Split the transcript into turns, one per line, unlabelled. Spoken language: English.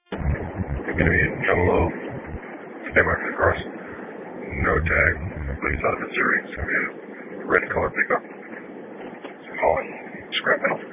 It's going to be in yellow, stay marked across, no tag, please out of Missouri. It's going to be a red color pickup. Hauling scrap metal.